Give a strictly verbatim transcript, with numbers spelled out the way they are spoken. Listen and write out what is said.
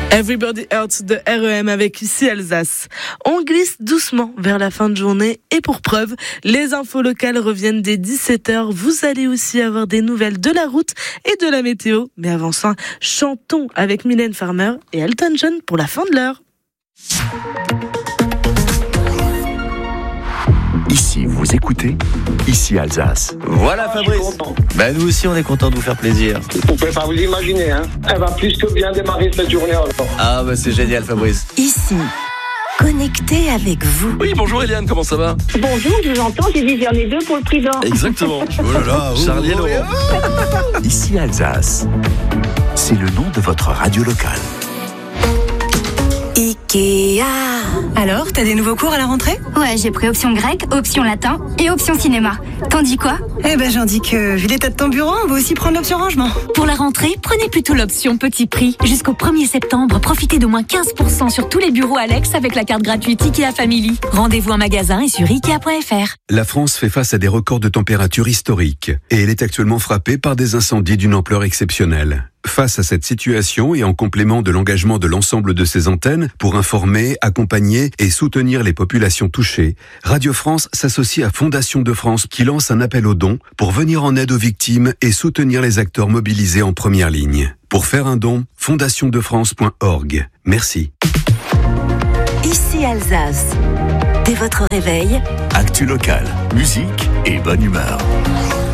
Everybody Hurts de R E M avec ici Alsace. On glisse doucement vers la fin de journée et pour preuve, les infos locales reviennent dès dix-sept heures. Vous allez aussi avoir des nouvelles de la route et de la météo. Mais avant ça, chantons avec Mylène Farmer et Elton John pour la fin de l'heure. Ici, vous écoutez, ici Alsace. Voilà Fabrice. Bah nous aussi on est content de vous faire plaisir. Vous pouvez pas vous imaginer, hein. Elle va plus que bien démarrer cette journée alors. Ah bah c'est génial Fabrice. Ici, connecté avec vous. Oui, bonjour Eliane, comment ça va? Bonjour, je vous entends, j'ai dit j'en ai deux pour le prix d'or. Exactement. Oh là là, Charlie et Laurent. Ici Alsace. C'est le nom de votre radio locale. Ikea. Alors, t'as des nouveaux cours à la rentrée? Ouais, j'ai pris option grec, option latin et option cinéma. T'en dis quoi? Eh ben, j'en dis que, vu l'état de ton bureau, on va aussi prendre l'option rangement. Pour la rentrée, prenez plutôt l'option petit prix. Jusqu'au premier septembre, profitez de moins quinze pour cent sur tous les bureaux Alex avec la carte gratuite Ikea Family. Rendez-vous en magasin et sur ikea point f r. La France fait face à des records de température historiques et elle est actuellement frappée par des incendies d'une ampleur exceptionnelle. Face à cette situation et en complément de l'engagement de l'ensemble de ses antennes pour informer, accompagner et soutenir les populations touchées, Radio France s'associe à Fondation de France qui lance un appel aux dons pour venir en aide aux victimes et soutenir les acteurs mobilisés en première ligne. Pour faire un don, fondation de france point org. Merci. Ici Alsace. Dès votre réveil, Actu locale, musique et bonne humeur.